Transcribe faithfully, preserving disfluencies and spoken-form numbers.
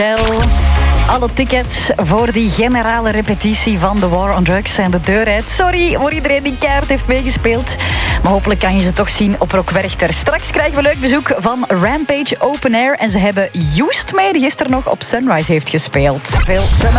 Wel, alle tickets voor die generale repetitie van The War on Drugs zijn de deur uit. Sorry voor iedereen die keihard heeft meegespeeld. Maar hopelijk kan je ze toch zien op Rock Werchter. Straks krijgen we leuk bezoek van Rampage Open Air. En ze hebben Used mee, die gisteren nog op Sunrise heeft gespeeld. Veel